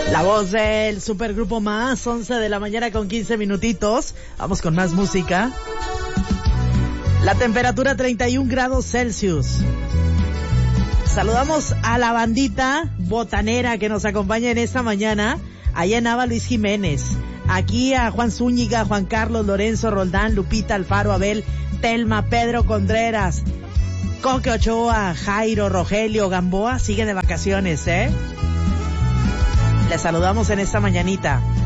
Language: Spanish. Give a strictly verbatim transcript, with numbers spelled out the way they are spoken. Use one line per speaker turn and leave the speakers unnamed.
La voz del supergrupo Más, once de la mañana con quince minutitos. Vamos con más música. La temperatura treinta y un grados Celsius. Saludamos a la bandita botanera que nos acompaña en esta mañana. Allá en Nava, Luis Jiménez. Aquí a Juan Zúñiga, Juan Carlos, Lorenzo, Roldán, Lupita, Alfaro, Abel, Telma, Pedro Contreras, Coque Ochoa, Jairo, Rogelio, Gamboa. Siguen de vacaciones, ¿eh? Les saludamos en esta mañanita.